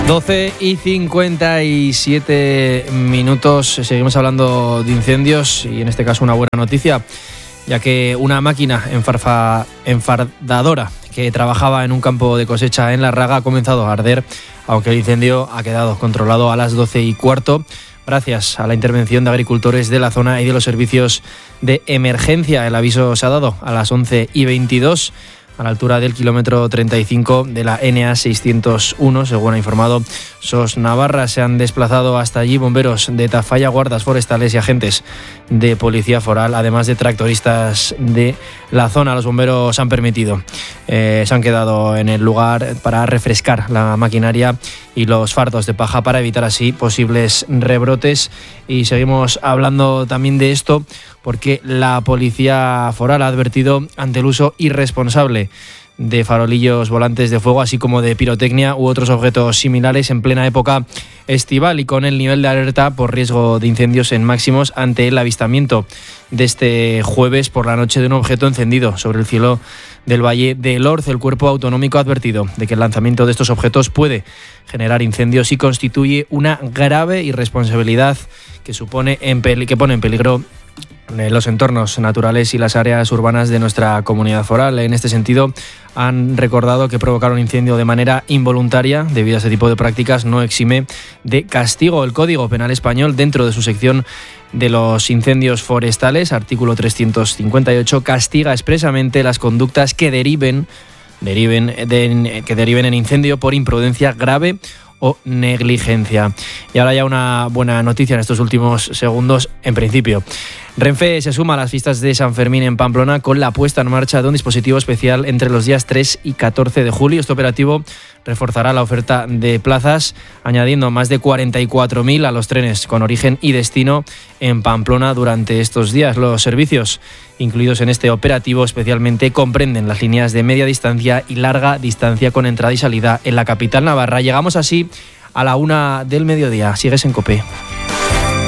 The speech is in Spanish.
12:57. Seguimos hablando de incendios y en este caso una buena noticia, ya que una máquina enfardadora que trabajaba en un campo de cosecha en La Raga ha comenzado a arder, aunque el incendio ha quedado controlado a las 12:15, gracias a la intervención de agricultores de la zona y de los servicios de emergencia. El aviso se ha dado a las 11:22. A la altura del kilómetro 35 de la NA 601, según ha informado SOS Navarra. Se han desplazado hasta allí bomberos de Tafalla, guardas forestales y agentes de policía foral, además de tractoristas de la zona. Los bomberos han permitido, se han quedado en el lugar para refrescar la maquinaria y los fardos de paja para evitar así posibles rebrotes. Y seguimos hablando también de esto porque la policía foral ha advertido ante el uso irresponsable de farolillos volantes de fuego, así como de pirotecnia u otros objetos similares en plena época estival, y con el nivel de alerta por riesgo de incendios en máximos ante el avistamiento de este jueves por la noche de un objeto encendido sobre el cielo del Valle del Orz. El Cuerpo Autonómico ha advertido de que el lanzamiento de estos objetos puede generar incendios y constituye una grave irresponsabilidad que pone en peligro los entornos naturales y las áreas urbanas de nuestra comunidad foral. En este sentido, han recordado que provocar un incendio de manera involuntaria debido a este tipo de prácticas no exime de castigo. El Código Penal español, dentro de su sección de los incendios forestales, artículo 358, castiga expresamente las conductas que deriven en incendio por imprudencia grave o negligencia. Y ahora ya una buena noticia en estos últimos segundos, en principio. Renfe se suma a las fiestas de San Fermín en Pamplona con la puesta en marcha de un dispositivo especial entre los días 3 y 14 de julio. Este operativo reforzará la oferta de plazas, añadiendo más de 44.000 a los trenes con origen y destino en Pamplona durante estos días. Los servicios incluidos en este operativo especialmente comprenden las líneas de media distancia y larga distancia con entrada y salida en la capital navarra. Llegamos así a la 1 del mediodía. Sigues en COPE.